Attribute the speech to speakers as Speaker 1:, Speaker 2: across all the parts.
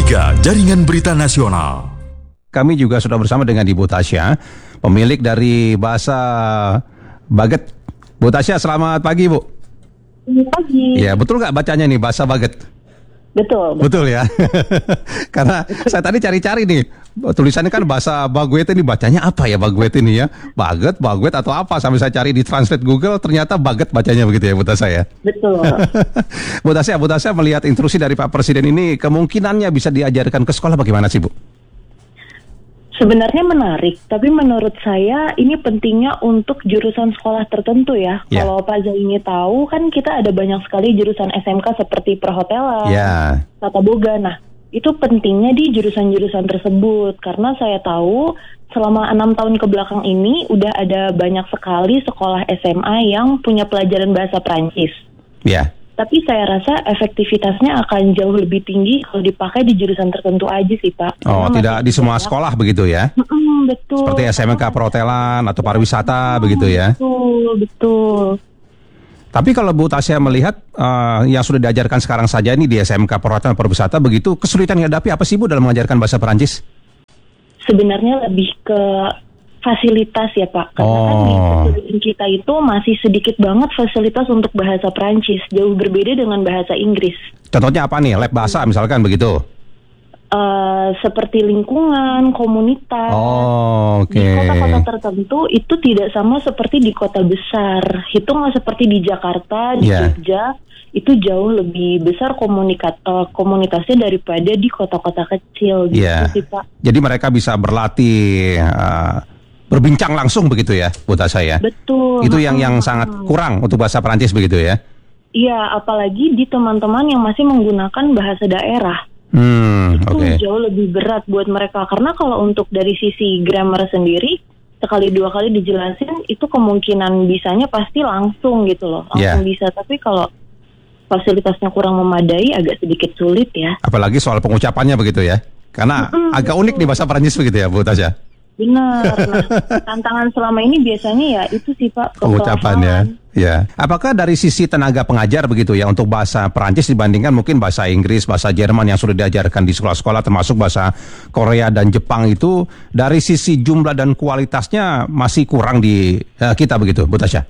Speaker 1: 3 Jaringan Berita Nasional.
Speaker 2: Kami juga sudah bersama dengan Ibu Tasya, pemilik dari Bahasa Baget. Bu Tasya, selamat pagi, Bu.
Speaker 3: Selamat pagi.
Speaker 2: Ya, betul nggak bacanya nih Bahasa Baget?
Speaker 3: Betul.
Speaker 2: Betul ya. Karena saya tadi cari-cari nih, tulisannya kan Bahasa Baguet, ini bacanya apa ya Baguet ini ya? Baget atau apa? Sampai saya cari di translate Google, ternyata Baget bacanya begitu ya, Bu Tasya ya.
Speaker 3: Betul.
Speaker 2: Bu Tasya melihat instruksi dari Pak Presiden ini, kemungkinannya bisa diajarkan ke sekolah bagaimana sih, Bu?
Speaker 3: Sebenarnya menarik, tapi menurut saya ini pentingnya untuk jurusan sekolah tertentu ya.
Speaker 2: Ya.
Speaker 3: Kalau Pak Zaini tahu kan kita ada banyak sekali jurusan SMK seperti perhotelan,
Speaker 2: Ya.
Speaker 3: tata boga. Nah, itu pentingnya di jurusan-jurusan tersebut karena saya tahu selama 6 tahun ke belakang ini udah ada banyak sekali sekolah SMA yang punya pelajaran bahasa Prancis.
Speaker 2: Ya.
Speaker 3: Tapi saya rasa efektivitasnya akan jauh lebih tinggi kalau dipakai di jurusan tertentu aja sih, Pak.
Speaker 2: Oh,
Speaker 3: Karena
Speaker 2: tidak
Speaker 3: masih
Speaker 2: di semua
Speaker 3: banyak.
Speaker 2: sekolah begitu ya?
Speaker 3: Betul.
Speaker 2: Seperti SMK perhotelan atau pariwisata begitu ya?
Speaker 3: Betul.
Speaker 2: Tapi kalau Bu Tasya melihat yang sudah diajarkan sekarang saja ini di SMK perhotelan pariwisata begitu, kesulitan yang dihadapi apa sih Bu dalam mengajarkan bahasa Perancis?
Speaker 3: Sebenarnya lebih ke fasilitas ya Pak, karena kan di jurusan kita itu masih sedikit banget fasilitas untuk bahasa Prancis, jauh berbeda dengan bahasa Inggris.
Speaker 2: Contohnya apa nih? Lab bahasa misalkan begitu?
Speaker 3: Seperti lingkungan, komunitas.
Speaker 2: Oh, oke.
Speaker 3: Di kota-kota tertentu itu tidak sama seperti di kota besar. Hitunglah seperti di Jakarta, di Jogja, itu jauh lebih besar komunitasnya daripada di kota-kota kecil. Gitu sih, Pak.
Speaker 2: Jadi mereka bisa berlatih berbincang langsung begitu ya, Bu Tasya ya?
Speaker 3: Betul.
Speaker 2: Itu yang sangat kurang untuk bahasa Perancis begitu ya?
Speaker 3: Iya, apalagi di teman-teman yang masih menggunakan bahasa daerah. Itu jauh lebih berat buat mereka. Karena kalau untuk dari sisi grammar sendiri, sekali dua kali dijelasin, itu kemungkinan bisanya pasti langsung gitu loh. Langsung bisa. Tapi kalau fasilitasnya kurang memadai, agak sedikit sulit ya.
Speaker 2: Apalagi soal pengucapannya begitu ya? Karena agak unik nih bahasa Perancis begitu ya, Bu Tasya?
Speaker 3: Benar. Nah, tantangan selama ini biasanya ya itu sih Pak,
Speaker 2: pengucapannya. Ya. Apakah dari sisi tenaga pengajar begitu ya untuk bahasa Perancis dibandingkan mungkin bahasa Inggris, bahasa Jerman yang sudah diajarkan di sekolah-sekolah termasuk bahasa Korea dan Jepang itu dari sisi jumlah dan kualitasnya masih kurang di kita begitu, Bu Tasya?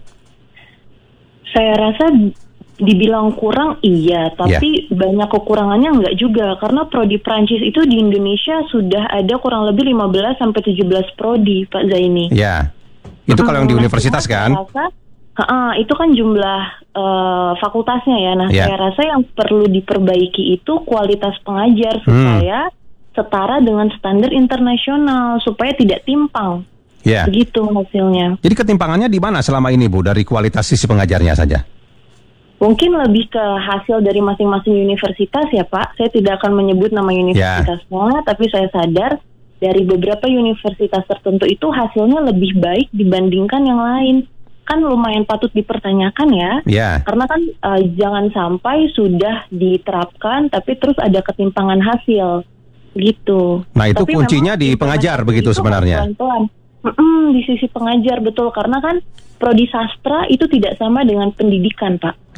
Speaker 3: Saya rasa dibilang kurang iya, tapi banyak kekurangannya enggak juga karena prodi Prancis itu di Indonesia sudah ada kurang lebih 15 sampai 17 prodi, Pak Zaini.
Speaker 2: Ya. Itu kalau yang di universitas kan?
Speaker 3: Itu kan jumlah fakultasnya ya. Nah, saya rasa yang perlu diperbaiki itu kualitas pengajar supaya setara dengan standar internasional supaya tidak timpang. Begitu hasilnya.
Speaker 2: Jadi ketimpangannya di mana selama ini, Bu, dari kualitas sisi pengajarnya saja?
Speaker 3: Mungkin lebih ke hasil dari masing-masing universitas ya Pak. Saya tidak akan menyebut nama universitasnya, tapi saya sadar dari beberapa universitas tertentu itu hasilnya lebih baik dibandingkan yang lain. Kan lumayan patut dipertanyakan ya. Karena kan jangan sampai sudah diterapkan tapi terus ada ketimpangan hasil gitu.
Speaker 2: Nah itu tapi kuncinya di pengajar begitu sebenarnya.
Speaker 3: Pelan-pelan. Di sisi pengajar betul, karena kan prodi sastra itu tidak sama dengan pendidikan Pak.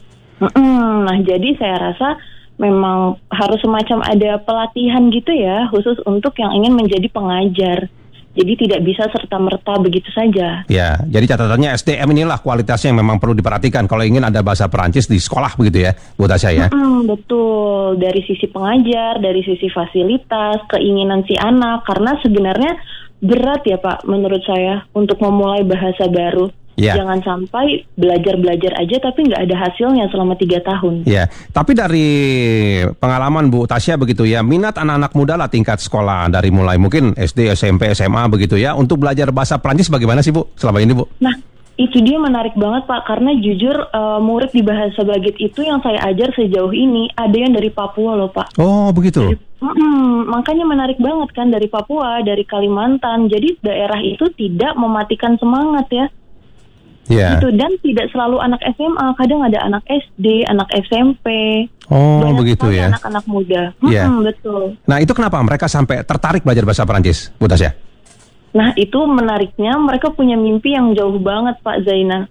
Speaker 3: Nah jadi saya rasa memang harus semacam ada pelatihan gitu ya khusus untuk yang ingin menjadi pengajar. Jadi tidak bisa serta-merta begitu saja. Ya,
Speaker 2: jadi catatannya SDM inilah kualitasnya yang memang perlu diperhatikan kalau ingin ada bahasa Perancis di sekolah begitu ya, Bu Tasya ya.
Speaker 3: Betul, dari sisi pengajar, dari sisi fasilitas, keinginan si anak, karena sebenarnya berat ya Pak menurut saya untuk memulai bahasa baru. Jangan sampai belajar aja tapi nggak ada hasilnya selama 3 tahun.
Speaker 2: Tapi dari pengalaman Bu Tasya begitu ya, minat anak-anak muda lah tingkat sekolah dari mulai mungkin SD, SMP, SMA begitu ya, untuk belajar bahasa Prancis bagaimana sih Bu selama ini Bu?
Speaker 3: Nah itu dia menarik banget Pak, karena jujur murid di bahasa Baget itu yang saya ajar sejauh ini ada yang dari Papua loh Pak.
Speaker 2: Oh begitu.
Speaker 3: Makanya menarik banget kan, dari Papua, dari Kalimantan. Jadi daerah itu tidak mematikan semangat ya. Gitu, dan tidak selalu anak SMA, kadang ada anak SD, anak SMP.
Speaker 2: Oh begitu ya.
Speaker 3: Anak-anak muda. Betul.
Speaker 2: Nah itu kenapa mereka sampai tertarik belajar bahasa Perancis, Bu Tasya?
Speaker 3: Nah, itu menariknya mereka punya mimpi yang jauh banget, Pak Zaina.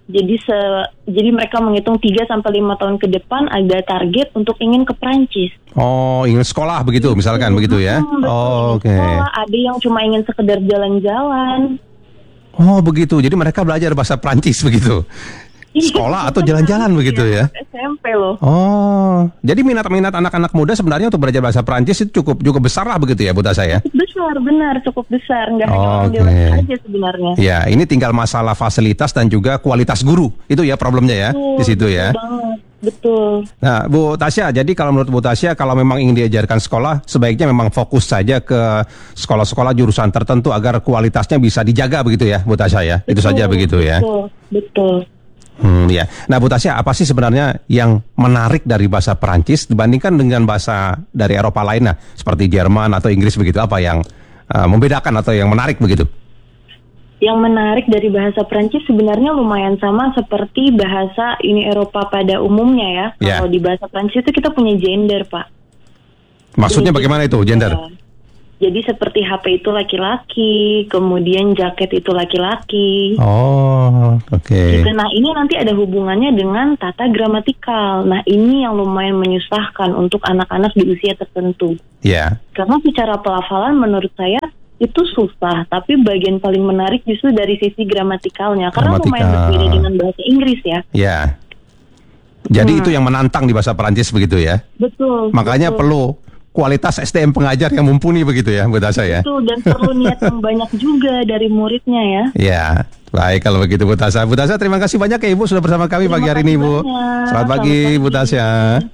Speaker 3: Jadi mereka menghitung 3 sampai 5 tahun ke depan ada target untuk ingin ke Prancis.
Speaker 2: Oh, ingin sekolah begitu misalkan begitu ya.
Speaker 3: Betul,
Speaker 2: Oh, oke.
Speaker 3: sekolah, ada yang cuma ingin sekedar jalan-jalan.
Speaker 2: Oh, begitu. Jadi mereka belajar bahasa Prancis begitu. Sekolah atau jalan-jalan begitu ya.
Speaker 3: SMP loh.
Speaker 2: Oh, jadi minat-minat anak-anak muda sebenarnya untuk belajar bahasa Prancis itu cukup besar lah begitu ya, Bu Tasya ya.
Speaker 3: Cukup besar, nggak hanya orang dewasa aja sebenarnya.
Speaker 2: Ya, ini tinggal masalah fasilitas dan juga kualitas guru. Itu ya problemnya ya, di situ ya.
Speaker 3: Betul.
Speaker 2: Nah, Bu Tasya, jadi kalau menurut Bu Tasya, kalau memang ingin diajarkan sekolah, sebaiknya memang fokus saja ke sekolah-sekolah jurusan tertentu agar kualitasnya bisa dijaga begitu ya, Bu Tasya ya. Itu saja begitu ya.
Speaker 3: Betul.
Speaker 2: Ya. Nah, Bu Tasya, apa sih sebenarnya yang menarik dari bahasa Perancis dibandingkan dengan bahasa dari Eropa lainnya, seperti Jerman atau Inggris begitu? Apa yang membedakan atau yang menarik begitu?
Speaker 3: Yang menarik dari bahasa Perancis sebenarnya lumayan sama seperti bahasa Uni Eropa pada umumnya ya. Kalau di bahasa Perancis itu kita punya gender, Pak.
Speaker 2: Maksudnya bagaimana itu gender?
Speaker 3: Jadi seperti HP itu laki-laki, kemudian jaket itu laki-laki.
Speaker 2: Oh, oke.
Speaker 3: Gitu. Nah, ini nanti ada hubungannya dengan tata gramatikal. Nah, ini yang lumayan menyusahkan untuk anak-anak di usia tertentu.
Speaker 2: Ya.
Speaker 3: Karena secara pelafalan menurut saya itu susah, tapi bagian paling menarik justru dari sisi gramatikalnya. Karena lumayan berbeda dengan bahasa Inggris ya.
Speaker 2: Ya. Jadi itu yang menantang di bahasa Perancis begitu ya?
Speaker 3: Betul.
Speaker 2: Makanya perlu kualitas SDM pengajar yang mumpuni begitu ya, Bu Tasya ya.
Speaker 3: Betul, dan perlu niat yang banyak juga dari muridnya ya.
Speaker 2: Ya, baik kalau begitu Bu Tasya. Bu Tasya, terima kasih banyak ya Ibu sudah bersama kami pagi hari ini, Bu. Selamat pagi, Bu Tasya.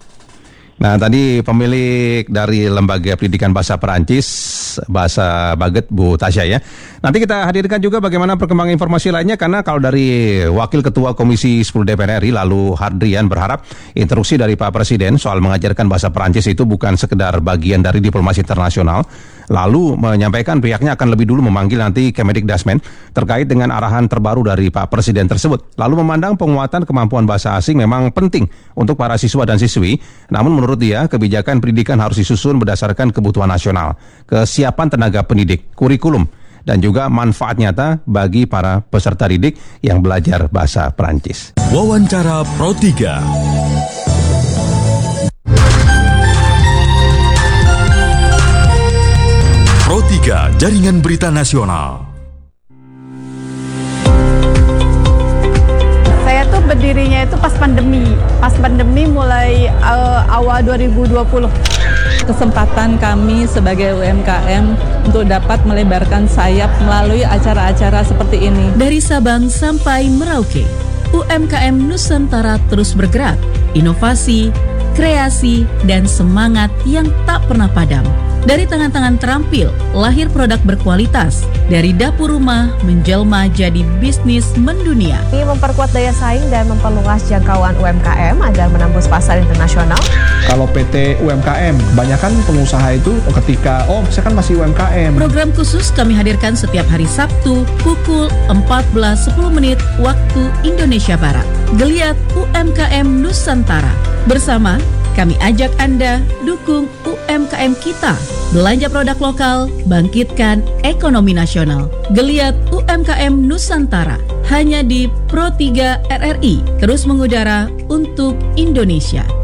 Speaker 2: Nah, tadi pemilik dari Lembaga Pendidikan Bahasa Perancis, Bahasa Baget, Bu Tasya ya. Nanti kita hadirkan juga bagaimana perkembangan informasi lainnya, karena kalau dari Wakil Ketua Komisi 10 DPR RI, lalu Hardrian, berharap instruksi dari Pak Presiden soal mengajarkan bahasa Perancis itu bukan sekedar bagian dari diplomasi internasional, lalu menyampaikan pihaknya akan lebih dulu memanggil nanti Kemendikbudrismen terkait dengan arahan terbaru dari Pak Presiden tersebut. Lalu memandang penguatan kemampuan bahasa asing memang penting untuk para siswa dan siswi, namun menurut dia kebijakan pendidikan harus disusun berdasarkan kebutuhan nasional, kesiapan tenaga pendidik, kurikulum, dan juga manfaat nyata bagi para peserta didik yang belajar bahasa Perancis.
Speaker 1: Wawancara Pro 3. Pro 3 Jaringan Berita Nasional.
Speaker 4: Saya tuh berdirinya itu pas pandemi mulai awal 2020. Kesempatan kami sebagai UMKM untuk dapat melebarkan sayap melalui acara-acara seperti ini.
Speaker 5: Dari Sabang sampai Merauke, UMKM Nusantara terus bergerak, inovasi, kreasi, dan semangat yang tak pernah padam. Dari tangan-tangan terampil, lahir produk berkualitas. Dari dapur rumah, menjelma jadi bisnis mendunia.
Speaker 6: Ini memperkuat daya saing dan memperluas jangkauan UMKM agar menembus pasar internasional.
Speaker 7: Kalau PT UMKM, kebanyakan pengusaha itu ketika, saya kan masih UMKM.
Speaker 5: Program khusus kami hadirkan setiap hari Sabtu pukul 14.10 waktu Indonesia Barat. Geliat UMKM Nusantara. Bersama, kami ajak Anda dukung UMKM kita. Belanja produk lokal, bangkitkan ekonomi nasional. Geliat UMKM Nusantara. Hanya di Pro 3 RRI. Terus mengudara untuk Indonesia.